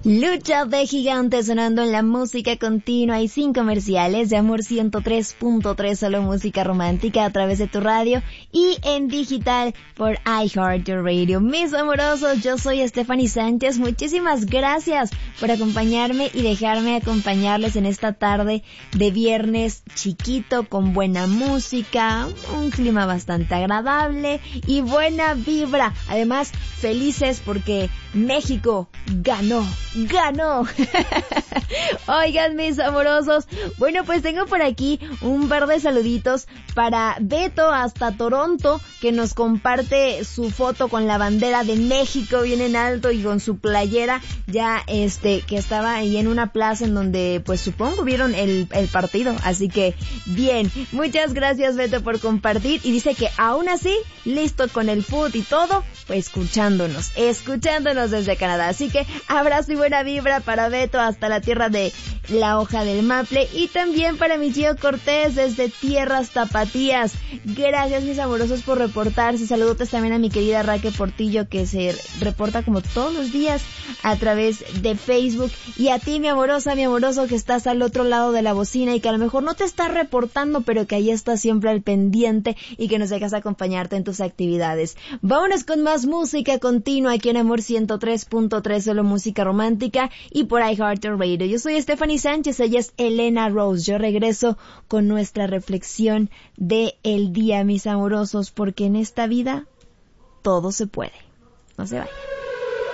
Lucha de gigantes sonando en la música continua y sin comerciales de Amor 103.3, solo música romántica a través de tu radio y en digital por iHeartRadio. Mis amorosos, yo soy Stephanie Sánchez. Muchísimas gracias por acompañarme y dejarme acompañarles en esta tarde de viernes chiquito con buena música, un clima bastante agradable y buena vibra. Además, felices porque México ganó. Oigan, mis amorosos, bueno, pues tengo por aquí un par de saluditos para Beto hasta Toronto, que nos comparte su foto con la bandera de México bien en alto y con su playera ya que estaba ahí en una plaza en donde pues supongo vieron el partido, así que bien, muchas gracias Beto por compartir y dice que aún así listo con el food y todo, pues escuchándonos desde Canadá, así que abrazo y buena vibra para Beto hasta la tierra de la hoja del maple y también para mi tío Cortés desde tierras tapatías. Gracias mis amorosos por reportarse. Saludos también a mi querida Raquel Portillo que se reporta como todos los días a través de Facebook, y a ti mi amorosa, mi amoroso que estás al otro lado de la bocina y que a lo mejor no te estás reportando pero que ahí estás siempre al pendiente y que nos dejas acompañarte en tus actividades. Vámonos con más música continua aquí en Amor 103.3, solo música romántica y por iHeartRadio. Yo soy Stephanie Sánchez, ella es Elena Rose. Yo regreso con nuestra reflexión de el día, mis amorosos, porque en esta vida todo se puede. No se vayan.